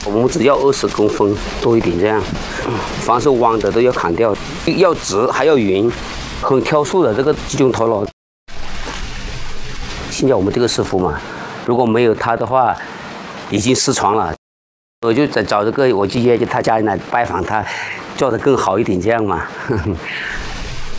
我们只要20公分多一点这样，凡是弯的都要砍掉，要直还要匀，很挑数的这个集中头脑。现在我们这个师傅嘛，如果没有他的话，已经失传了。我就在找这个，我就约他家人来拜访他，做得更好一点这样嘛。